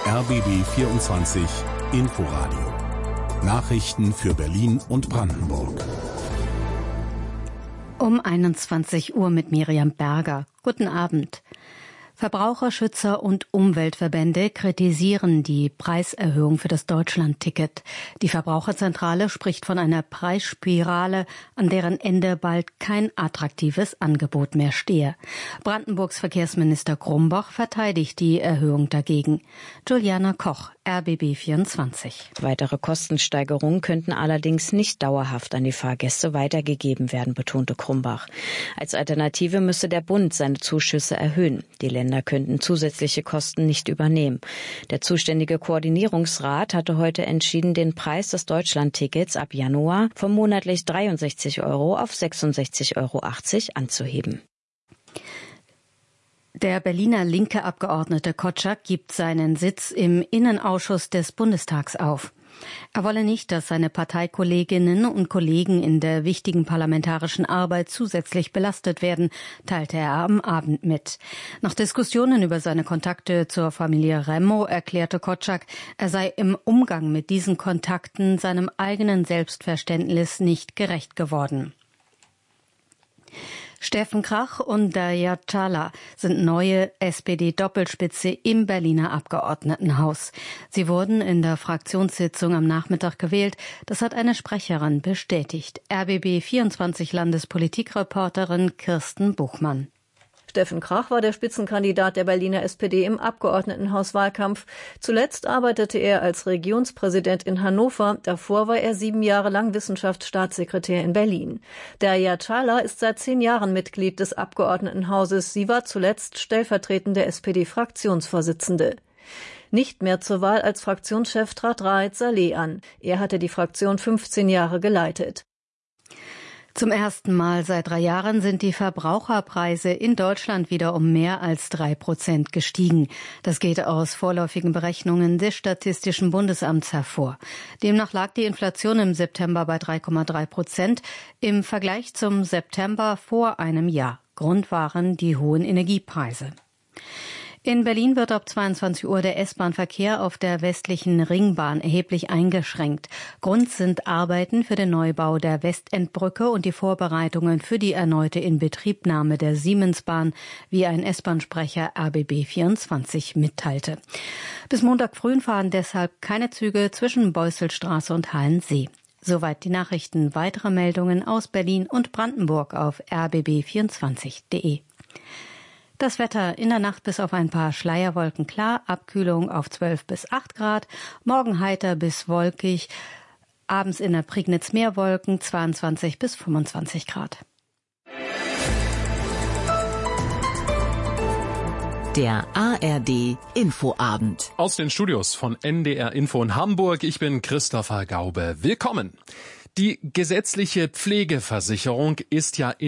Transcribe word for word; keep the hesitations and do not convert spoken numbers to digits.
R B B vierundzwanzig Inforadio. Nachrichten für Berlin und Brandenburg. Um einundzwanzig Uhr mit Miriam Berger. Guten Abend. Verbraucherschützer und Umweltverbände kritisieren die Preiserhöhung für das Deutschlandticket. Die Verbraucherzentrale spricht von einer Preisspirale, an deren Ende bald kein attraktives Angebot mehr stehe. Brandenburgs Verkehrsminister Grumbach verteidigt die Erhöhung dagegen. Juliana Koch, R B B vierundzwanzig. Weitere Kostensteigerungen könnten allerdings nicht dauerhaft an die Fahrgäste weitergegeben werden, betonte Grumbach. Als Alternative müsse der Bund seine Zuschüsse erhöhen. Die Länder könnten zusätzliche Kosten nicht übernehmen. Der zuständige Koordinierungsrat hatte heute entschieden, den Preis des Deutschlandtickets ab Januar von monatlich dreiundsechzig Euro auf sechsundsechzig Euro achtzig anzuheben. Der Berliner linke Abgeordnete Kotschak gibt seinen Sitz im Innenausschuss des Bundestags auf. Er wolle nicht, dass seine Parteikolleginnen und Kollegen in der wichtigen parlamentarischen Arbeit zusätzlich belastet werden, teilte er am Abend mit. Nach Diskussionen über seine Kontakte zur Familie Remmo erklärte Kotschak, er sei im Umgang mit diesen Kontakten seinem eigenen Selbstverständnis nicht gerecht geworden. Steffen Krach und Darja Cala sind neue S P D-Doppelspitze im Berliner Abgeordnetenhaus. Sie wurden in der Fraktionssitzung am Nachmittag gewählt. Das hat eine Sprecherin bestätigt. R B B vierundzwanzig Landespolitikreporterin Kirsten Buchmann. Steffen Krach war der Spitzenkandidat der Berliner S P D im Abgeordnetenhauswahlkampf. Zuletzt arbeitete er als Regionspräsident in Hannover. Davor war er sieben Jahre lang Wissenschaftsstaatssekretär in Berlin. Darja Cala ist seit zehn Jahren Mitglied des Abgeordnetenhauses. Sie war zuletzt stellvertretende S P D-Fraktionsvorsitzende. Nicht mehr zur Wahl als Fraktionschef trat Raed Saleh an. Er hatte die Fraktion fünfzehn Jahre geleitet. Zum ersten Mal seit drei Jahren sind die Verbraucherpreise in Deutschland wieder um mehr als drei Prozent gestiegen. Das geht aus vorläufigen Berechnungen des Statistischen Bundesamts hervor. Demnach lag die Inflation im September bei drei Komma drei Prozent im Vergleich zum September vor einem Jahr. Grund waren die hohen Energiepreise. In Berlin wird ab zweiundzwanzig Uhr der S-Bahn-Verkehr auf der westlichen Ringbahn erheblich eingeschränkt. Grund sind Arbeiten für den Neubau der Westendbrücke und die Vorbereitungen für die erneute Inbetriebnahme der Siemensbahn, wie ein S-Bahn-Sprecher R B B vierundzwanzig mitteilte. Bis Montag früh fahren deshalb keine Züge zwischen Beusselstraße und Halensee. Soweit die Nachrichten. Weitere Meldungen aus Berlin und Brandenburg auf r b b vierundzwanzig punkt de. Das Wetter in der Nacht bis auf ein paar Schleierwolken klar, Abkühlung auf zwölf bis acht Grad, morgen heiter bis wolkig, abends in der Prignitz mehr Wolken, zweiundzwanzig bis fünfundzwanzig Grad. Der A R D Infoabend. Aus den Studios von N D R Info in Hamburg, ich bin Christopher Gaube. Willkommen. Die gesetzliche Pflegeversicherung ist ja in